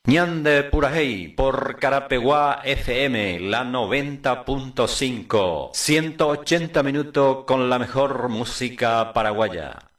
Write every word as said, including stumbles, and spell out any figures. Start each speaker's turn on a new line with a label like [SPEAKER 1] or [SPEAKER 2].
[SPEAKER 1] Ñande Purajey por Carapeguá F M, la noventa punto cinco. ciento ochenta minutos con la mejor música paraguaya.